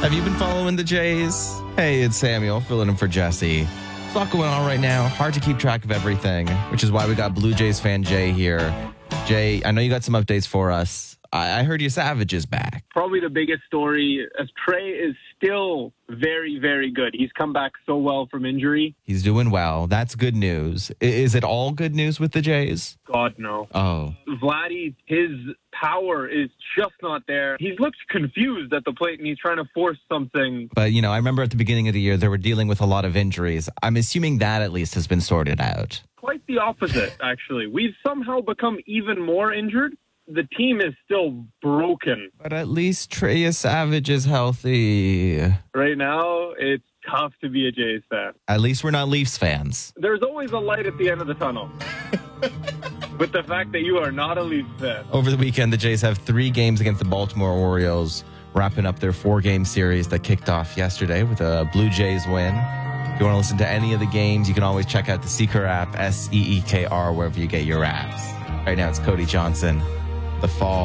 Have you been following the Jays? Hey, it's Samuel filling in for Jesse. There's a lot going on right now. Hard to keep track of everything, which is why we got Blue Jays fan Jay here. Jay, I know you got some updates for us. I heard your Savage is back. Probably the biggest story, as Trey is still very, very good. He's come back so well from injury. He's doing well. That's good news. Is it all good news with the Jays? God, no. Oh. Vladdy, his power is just not there. He's looked confused at the plate, and he's trying to force something. But, I remember at the beginning of the year, they were dealing with a lot of injuries. I'm assuming that at least has been sorted out. Quite the opposite, actually. We've somehow become even more injured. The team is still broken. But at least Trey Savage is healthy. Right now, it's tough to be a Jays fan. At least we're not Leafs fans. There's always a light at the end of the tunnel. With the fact that you are not a Leafs fan. Over the weekend, the Jays have 3 games against the Baltimore Orioles, wrapping up their 4-game series that kicked off yesterday with a Blue Jays win. If you want to listen to any of the games, you can always check out the Seeker app, SEEKR, wherever you get your apps. Right now, it's Cody Johnson. The Fall.